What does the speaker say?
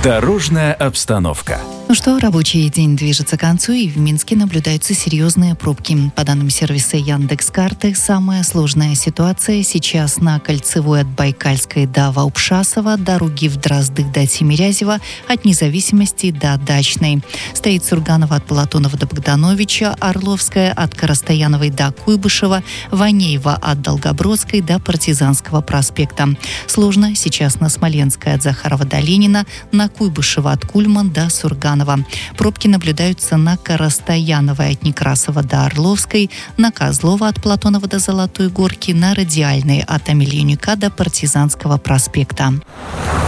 Дорожная обстановка. Ну что, рабочий день движется к концу, и в Минске наблюдаются серьезные пробки. По данным сервиса Яндекс.Карты, самая сложная ситуация сейчас на Кольцевой от Байкальской до Ваупшасова, дороги в Дроздых до Тимирязева, от Независимости до Дачной. Стоит Сурганова от Платонова до Богдановича, Орловская от Коростаяновой до Куйбышева, Ванеева от Долгобродской до Партизанского проспекта. Сложно сейчас на Смоленской от Захарова до Ленина, на Куйбышева от Кульман до Сурганова. Пробки наблюдаются на Коростаяновой от Некрасова до Орловской, на Козлова от Платонова до Золотой Горки, на Радиальной от Амельяника до Партизанского проспекта.